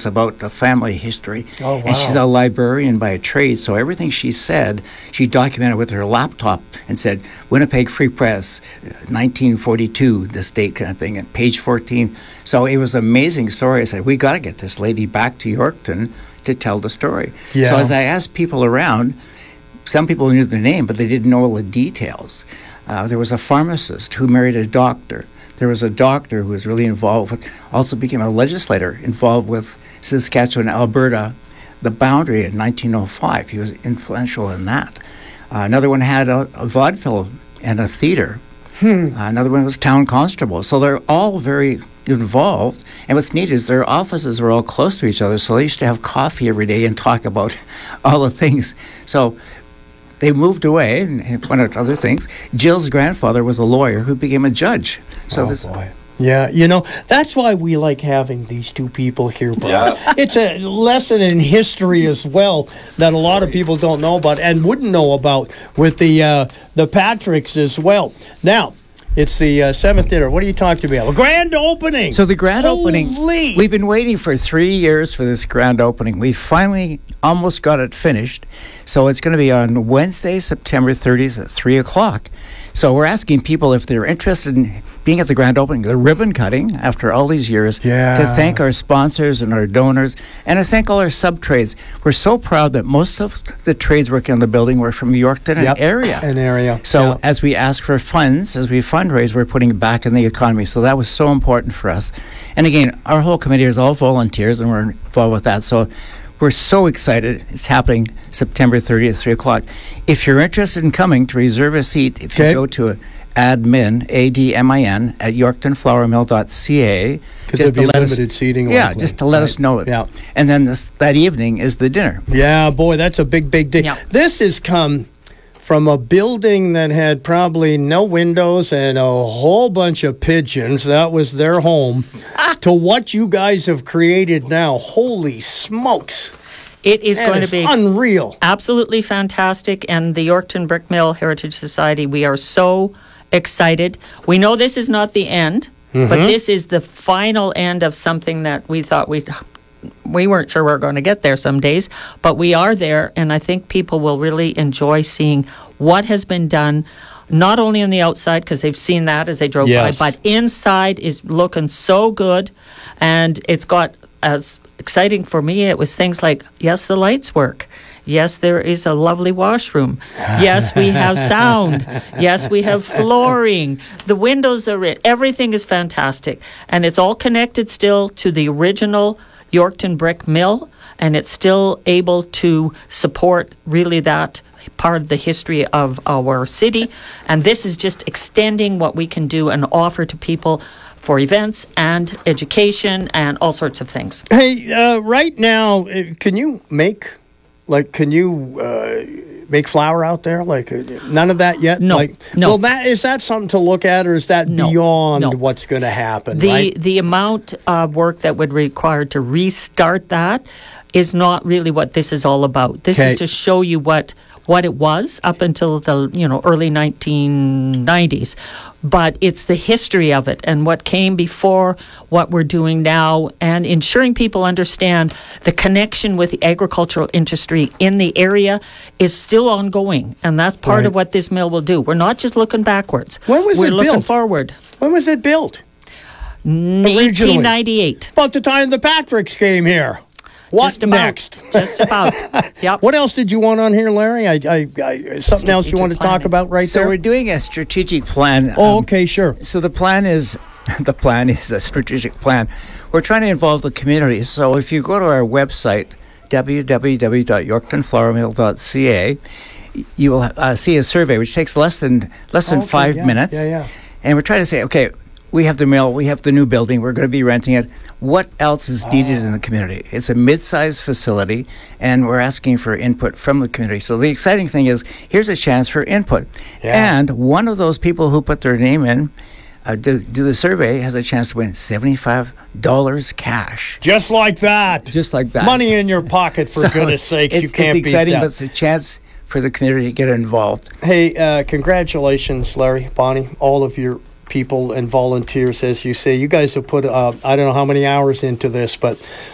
books about the family history. Oh, wow. And she's a librarian by trade, so everything she said, she documented with her laptop and said, Winnipeg Free Press, 1942, this date kind of thing, at page 14. So it was an amazing story. I said, we got to get this lady back to Yorkton to tell the story. Yeah. So as I asked people around, some people knew the name, but they didn't know all the details. There was a pharmacist who married a doctor. There was a doctor who was really involved with, also became a legislator involved with Saskatchewan, Alberta, the boundary in 1905. He was influential in that. Another one had a vaudeville and a theater. Another one was town constable. So they're all very involved. And what's neat is their offices were all close to each other, so they used to have coffee every day and talk about all the things. So they moved away and went out other things. Jill's grandfather was a lawyer who became a judge. So boy. Yeah, that's why we like having these two people here, Brian. Yeah. It's a lesson in history as well that a lot of people don't know about and wouldn't know about with the Patricks as well. Now, it's the 7th dinner. What are you talking about? A grand opening. So the grand opening, we've been waiting for 3 years for this grand opening. We finally almost got it finished. So it's going to be on Wednesday, September 30th at 3 o'clock. So we're asking people if they're interested in being at the grand opening, the ribbon cutting after all these years, to thank our sponsors and our donors, and to thank all our sub-trades. We're so proud that most of the trades working on the building were from Yorkton and area. So as we ask for funds, as we fundraise, we're putting it back in the economy. So that was so important for us. And again, our whole committee is all volunteers, and we're involved with that. So we're so excited. It's happening September 30th, 3 o'clock. If you're interested in coming, to reserve a seat, if you go to admin, A-D-M-I-N, at yorktonflourmill.ca. Because there'll be limited seating. Yeah, just to let us know it. Yeah. And then that evening is the dinner. Yeah, boy, that's a big, big day. Yeah. This has come from a building that had probably no windows and a whole bunch of pigeons. That was their home. To what you guys have created now. Holy smokes. It is going to be unreal. Absolutely fantastic. And the Yorkton Brick Mill Heritage Society, we are so excited. We know this is not the end, but this is the final end of something that we thought we weren't sure we were going to get there some days, but we are there, and I think people will really enjoy seeing what has been done, not only on the outside, because they've seen that as they drove by, but inside is looking so good, and it's got, as exciting for me, it was things like, yes, the lights work. Yes, there is a lovely washroom. Yes, we have sound. Yes, we have flooring. The windows are in. Everything is fantastic, and it's all connected still to the original Yorkton Brick Mill, and it's still able to support really that part of the history of our city. And this is just extending what we can do and offer to people for events and education and all sorts of things. Hey, right now, can you make flour out there? None of that yet? No. Well, is that something to look at, or is that beyond what's going to happen? The amount of work that would require to restart that is not really what this is all about. This is to show you what it was up until the early 1990s, but it's the history of it and what came before, what we're doing now, and ensuring people understand the connection with the agricultural industry in the area is still ongoing, and that's part of what this mill will do. We're not just looking backwards. When was it built? We're looking forward. When was it built? 1898. About the time the Patricks came here. What next? Just about. Yep. What else did you want on here, Larry? Something else you want to talk about there? So we're doing a strategic plan. Oh, okay, sure. So the plan is a strategic plan. We're trying to involve the community. So if you go to our website, www.yorktonflourmill.ca, you will see a survey which takes less than 5 minutes. Yeah. And we're trying to say, okay, we have the mill, we have the new building, we're going to be renting it. What else is needed in the community? It's a mid-sized facility, and we're asking for input from the community. So the exciting thing is, here's a chance for input. Yeah. And one of those people who put their name in do the survey has a chance to win $75 cash. Just like that. Just like that. Money in your pocket, for goodness sake. You can't it's exciting, beat that. but it's a chance for the community to get involved. Hey, congratulations, Larry, Bonnie, all of your people and volunteers, as you say. You guys have put, I don't know how many hours into this, but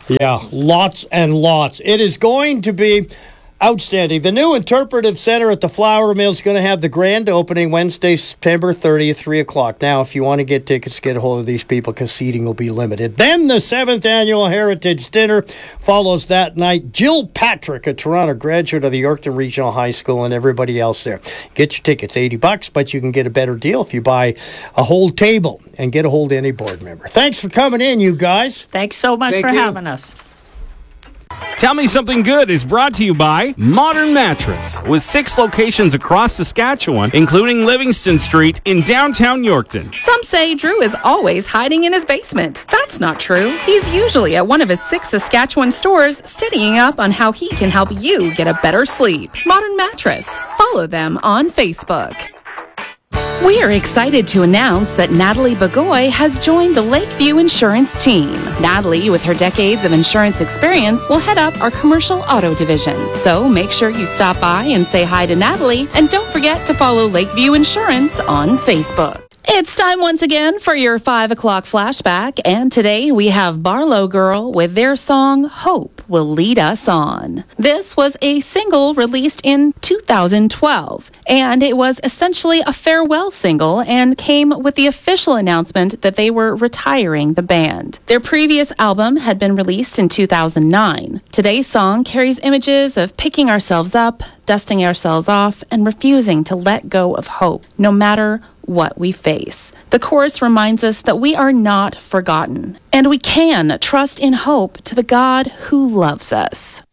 Yeah, lots and lots. It is going to be outstanding. The new Interpretive Center at the Flour Mill is going to have the grand opening Wednesday, September 30th, 3 o'clock. Now, if you want to get tickets, get a hold of these people because seating will be limited. Then the 7th Annual Heritage Dinner follows that night. Jill Patrick, a Toronto graduate of the Yorkton Regional High School, and everybody else there. Get your tickets, $80, but you can get a better deal if you buy a whole table and get a hold of any board member. Thanks for coming in, you guys. Thanks so much for having us. Tell Me Something Good is brought to you by Modern Mattress, with 6 locations across Saskatchewan, including Livingston Street in downtown Yorkton. Some say Drew is always hiding in his basement. That's not true. He's usually at one of his 6 Saskatchewan stores, studying up on how he can help you get a better sleep. Modern Mattress. Follow them on Facebook. We are excited to announce that Natalie Bagoy has joined the Lakeview Insurance team. Natalie, with her decades of insurance experience, will head up our commercial auto division. So make sure you stop by and say hi to Natalie, and don't forget to follow Lakeview Insurance on Facebook. It's time once again for your 5 o'clock flashback, and today we have Barlow Girl with their song Hope Will Lead Us On. This was a single released in 2012, and it was essentially a farewell single and came with the official announcement that they were retiring the band. Their previous album had been released in 2009. Today's song carries images of picking ourselves up, dusting ourselves off, and refusing to let go of hope, no matter what we face. The chorus reminds us that we are not forgotten, and we can trust in hope to the God who loves us.